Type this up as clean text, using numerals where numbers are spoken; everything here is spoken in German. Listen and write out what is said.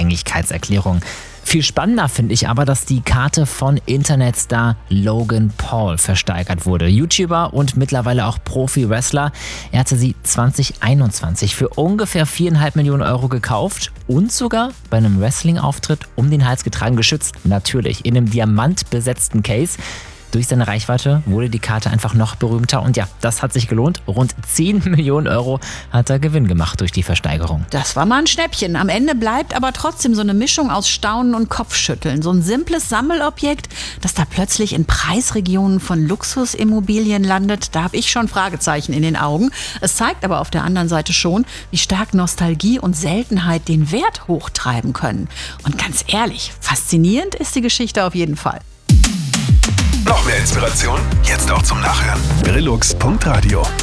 Unabhängigkeitserklärung. Viel spannender finde ich aber, dass die Karte von Internetstar Logan Paul versteigert wurde. YouTuber und mittlerweile auch Profi-Wrestler. Er hatte sie 2021 für ungefähr 4,5 Millionen Euro gekauft und sogar bei einem Wrestling-Auftritt um den Hals getragen, geschützt. Natürlich in einem diamantbesetzten Case. Durch seine Reichweite wurde die Karte einfach noch berühmter und ja, das hat sich gelohnt. Rund 10 Millionen Euro hat er Gewinn gemacht durch die Versteigerung. Das war mal ein Schnäppchen. Am Ende bleibt aber trotzdem so eine Mischung aus Staunen und Kopfschütteln. So ein simples Sammelobjekt, das da plötzlich in Preisregionen von Luxusimmobilien landet, da habe ich schon Fragezeichen in den Augen. Es zeigt aber auf der anderen Seite schon, wie stark Nostalgie und Seltenheit den Wert hochtreiben können. Und ganz ehrlich, faszinierend ist die Geschichte auf jeden Fall. Noch mehr Inspiration? Jetzt auch zum Nachhören. Brillux.radio